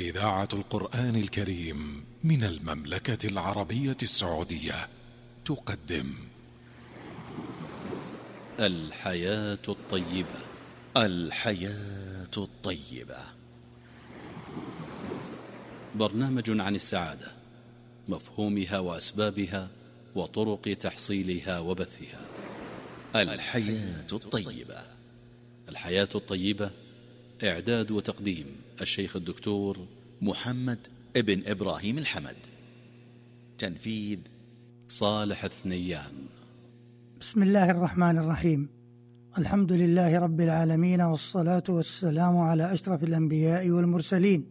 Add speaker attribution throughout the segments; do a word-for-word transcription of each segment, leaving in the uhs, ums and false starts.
Speaker 1: إذاعة القرآن الكريم من المملكة العربية السعودية تقدم
Speaker 2: الحياة الطيبة.
Speaker 3: الحياة الطيبة،
Speaker 2: برنامج عن السعادة، مفهومها وأسبابها وطرق تحصيلها وبثها.
Speaker 3: الحياة الطيبة.
Speaker 2: الحياة الطيبة، إعداد وتقديم الشيخ الدكتور
Speaker 3: محمد ابن إبراهيم الحمد، تنفيذ
Speaker 2: صالح الثنيان.
Speaker 4: بسم الله الرحمن الرحيم. الحمد لله رب العالمين، والصلاة والسلام على أشرف الأنبياء والمرسلين،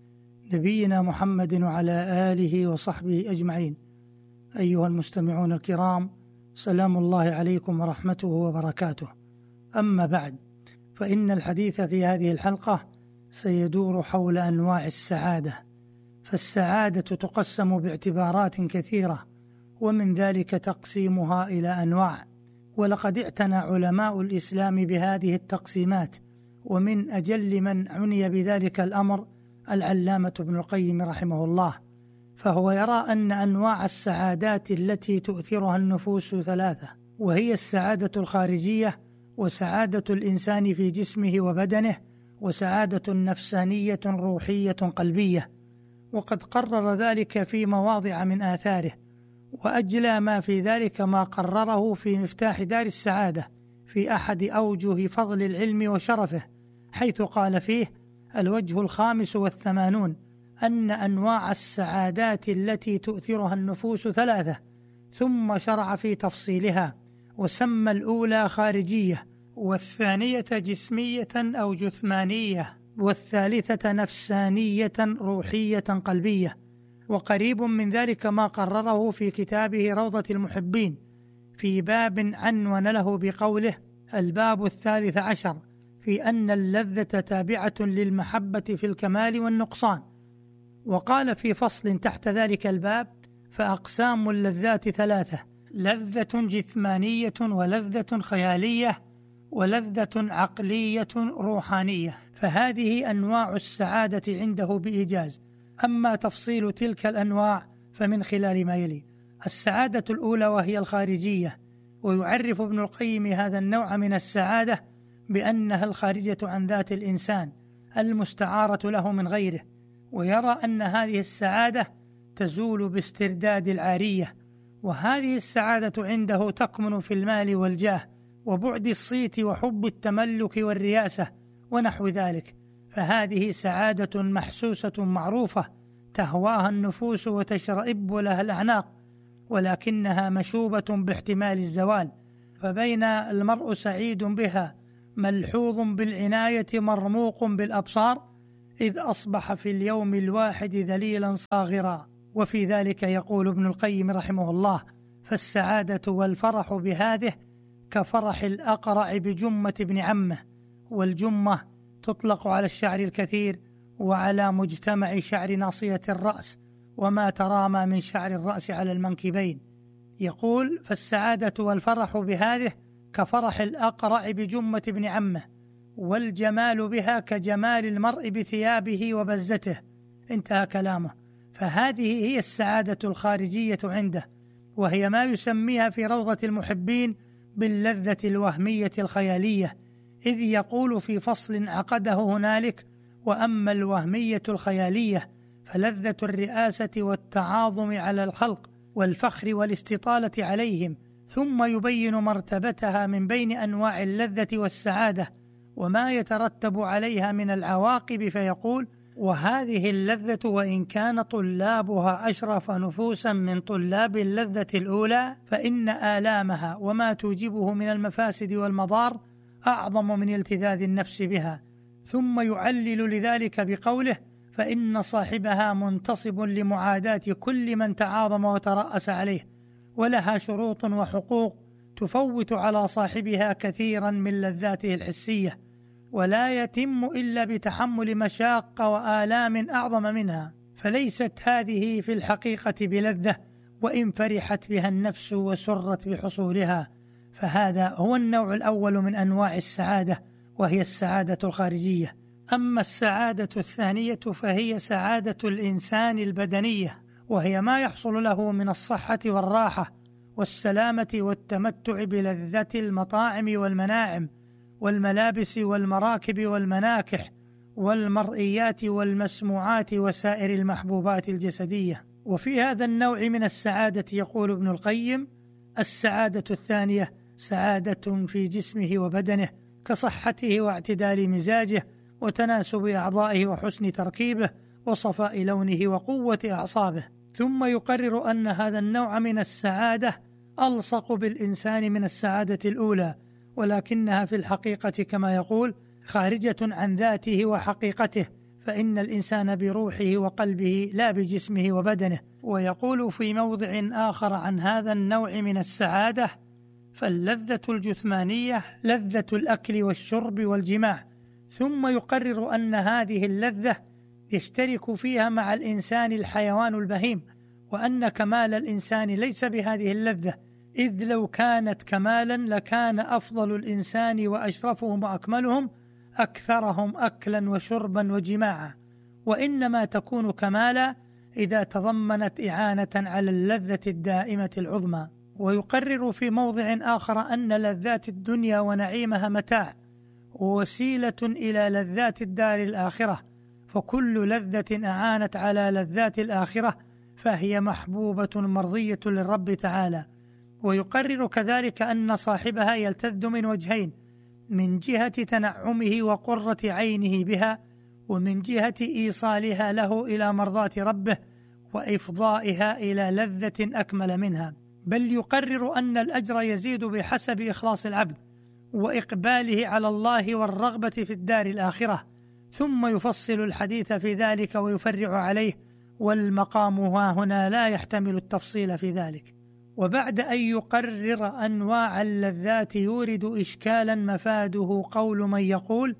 Speaker 4: نبينا محمد وعلى آله وصحبه أجمعين. أيها المستمعون الكرام، سلام الله عليكم ورحمته وبركاته. أما بعد، فإن الحديث في هذه الحلقة سيدور حول أنواع السعادة. فالسعادة تقسم باعتبارات كثيرة، ومن ذلك تقسيمها إلى أنواع، ولقد اعتنى علماء الإسلام بهذه التقسيمات، ومن أجل من عني بذلك الأمر العلامة ابن القيم رحمه الله، فهو يرى أن أنواع السعادات التي تؤثرها النفوس ثلاثة، وهي السعادة الخارجية، وسعادة الإنسان في جسمه وبدنه، وسعادة نفسانية روحية قلبية. وقد قرر ذلك في مواضع من آثاره، وأجلى ما في ذلك ما قرره في مفتاح دار السعادة في أحد أوجه فضل العلم وشرفه، حيث قال فيه: الوجه الخامس والثمانون أن أنواع السعادات التي تؤثرها النفوس ثلاثة، ثم شرع في تفصيلها، وسمى الأولى خارجية، والثانية جسمية أو جثمانية، والثالثة نفسانية روحية قلبية. وقريب من ذلك ما قرره في كتابه روضة المحبين في باب عنون له بقوله: الباب الثالث عشر في أن اللذة تابعة للمحبة في الكمال والنقصان. وقال في فصل تحت ذلك الباب: فأقسام اللذات ثلاثة: لذة جثمانية، ولذة خيالية، ولذة عقلية روحانية. فهذه أنواع السعادة عنده بإيجاز. أما تفصيل تلك الأنواع فمن خلال ما يلي: السعادة الأولى وهي الخارجية، ويعرف ابن القيم هذا النوع من السعادة بأنها الخارجة عن ذات الإنسان المستعارة له من غيره، ويرى أن هذه السعادة تزول باسترداد العارية. وهذه السعادة عنده تكمن في المال والجاه، وبعد الصيت وحب التملك والرياسة ونحو ذلك. فهذه سعادة محسوسة معروفة تهواها النفوس وتشرئب لها الأعناق، ولكنها مشوبة باحتمال الزوال. فبين المرء سعيد بها ملحوظ بالعناية مرموق بالأبصار، إذ أصبح في اليوم الواحد ذليلا صاغرا. وفي ذلك يقول ابن القيم رحمه الله: فالسعادة والفرح بهذه كفرح الأقرع بجمة ابن عمه. والجمة تطلق على الشعر الكثير وعلى مجتمع شعر ناصية الرأس، وما ترامى من شعر الرأس على المنكبين. يقول: فالسعادة والفرح بهذه كفرح الأقرع بجمة ابن عمه، والجمال بها كجمال المرء بثيابه وبزته. انتهى كلامه. فهذه هي السعادة الخارجية عنده، وهي ما يسميها في روضة المحبين باللذة الوهمية الخيالية، إذ يقول في فصل عقده هنالك: وأما الوهمية الخيالية فلذة الرئاسة والتعاظم على الخلق والفخر والاستطالة عليهم. ثم يبين مرتبتها من بين أنواع اللذة والسعادة وما يترتب عليها من العواقب، فيقول: وهذه اللذة وإن كان طلابها أشرف نفوسا من طلاب اللذة الأولى، فإن آلامها وما توجبه من المفاسد والمضار أعظم من التذاذ النفس بها. ثم يعلل لذلك بقوله: فإن صاحبها منتصب لمعاداة كل من تعاظم وترأس عليه، ولها شروط وحقوق تفوت على صاحبها كثيرا من لذاته الحسية، ولا يتم إلا بتحمل مشاق وآلام أعظم منها. فليست هذه في الحقيقة بلذة، وإن فرحت بها النفس وسرت بحصولها. فهذا هو النوع الأول من أنواع السعادة، وهي السعادة الخارجية. أما السعادة الثانية فهي سعادة الإنسان البدنية، وهي ما يحصل له من الصحة والراحة والسلامة والتمتع بلذة المطاعم والمناعم والملابس والمراكب والمناكح والمرئيات والمسموعات وسائر المحبوبات الجسدية. وفي هذا النوع من السعادة يقول ابن القيم: السعادة الثانية سعادة في جسمه وبدنه، كصحته واعتدال مزاجه وتناسب أعضائه وحسن تركيبه وصفاء لونه وقوة أعصابه. ثم يقرر أن هذا النوع من السعادة ألصق بالإنسان من السعادة الأولى، ولكنها في الحقيقة كما يقول خارجة عن ذاته وحقيقته، فإن الإنسان بروحه وقلبه لا بجسمه وبدنه. ويقول في موضع آخر عن هذا النوع من السعادة: فاللذة الجثمانية لذة الأكل والشرب والجماع. ثم يقرر أن هذه اللذة يشترك فيها مع الإنسان الحيوان البهيم، وأن كمال الإنسان ليس بهذه اللذة، إذ لو كانت كمالا لكان أفضل الإنسان وأشرفهم وأكملهم أكثرهم أكلا وشربا وجماعا، وإنما تكون كمالا إذا تضمنت إعانة على اللذة الدائمة العظمى. ويقرر في موضع آخر أن لذات الدنيا ونعيمها متاع ووسيلة إلى لذات الدار الآخرة، فكل لذة أعانت على لذات الآخرة فهي محبوبة مرضية للرب تعالى. ويقرر كذلك أن صاحبها يلتذ من وجهين: من جهة تنعمه وقرة عينه بها، ومن جهة إيصالها له إلى مرضاة ربه وإفضائها إلى لذة أكمل منها. بل يقرر أن الأجر يزيد بحسب إخلاص العبد وإقباله على الله والرغبة في الدار الآخرة. ثم يفصل الحديث في ذلك ويفرع عليه، والمقام هنا لا يحتمل التفصيل في ذلك. وبعد أن يقرر أنواع اللذات يورد إشكالا مفاده قول من يقول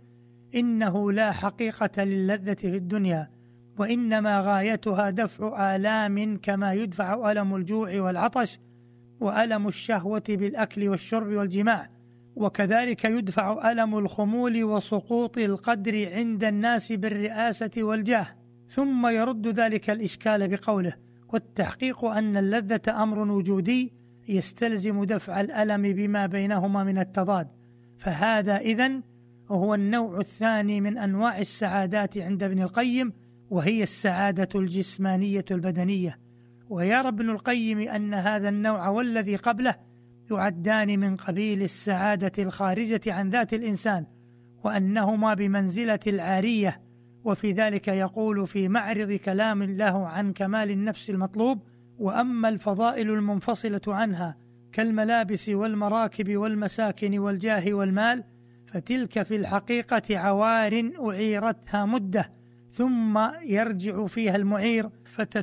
Speaker 4: إنه لا حقيقة للذة في الدنيا، وإنما غايتها دفع آلام كما يدفع ألم الجوع والعطش وألم الشهوة بالأكل والشرب والجماع، وكذلك يدفع ألم الخمول وسقوط القدر عند الناس بالرئاسة والجاه. ثم يرد ذلك الإشكال بقوله: والتحقيق أن اللذة أمر وجودي يستلزم دفع الألم بما بينهما من التضاد، فهذا إذن هو النوع الثاني من أنواع السعادات عند ابن القيم، وهي السعادة الجسمانية البدنية. ويرى ابن القيم أن هذا النوع والذي قبله يعدان من قبيل السعادة الخارجة عن ذات الإنسان، وأنهما بمنزلة العارية. وفي ذلك يقول في معرض كلام له عن كمال النفس المطلوب: وأما الفضائل المنفصلة عنها كالملابس والمراكب والمساكن والجاه والمال فتلك في الحقيقة عوار أعيرتها مدة ثم يرجع فيها المعير